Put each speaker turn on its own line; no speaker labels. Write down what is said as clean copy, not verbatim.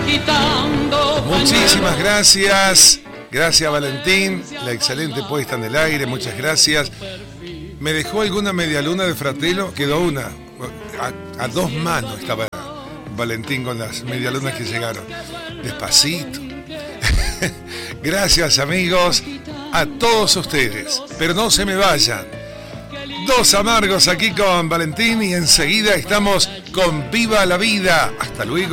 Muchísimas gracias. Gracias, Valentín. La excelente puesta en el aire. Muchas gracias. ¿Me dejó alguna medialuna de Fratello? Quedó una. A dos manos estaba Valentín con las medialunas que llegaron. Despacito. Gracias, amigos, a todos ustedes. Pero no se me vayan. Dos amargos aquí con Valentín y enseguida estamos con Viva la Vida. Hasta luego.